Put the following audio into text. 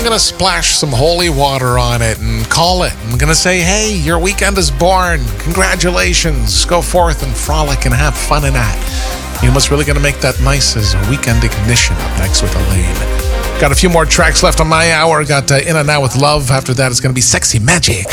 going to splash some holy water on it and call it. I'm going to say, hey, your weekend is born. Congratulations. Go forth and frolic and have fun in that. You must really going to make that nice as a weekend ignition. Up next with Elaine. Got a few more tracks left on my hour. Got In and Out with Love. After that, it's going to be Sexy Magic.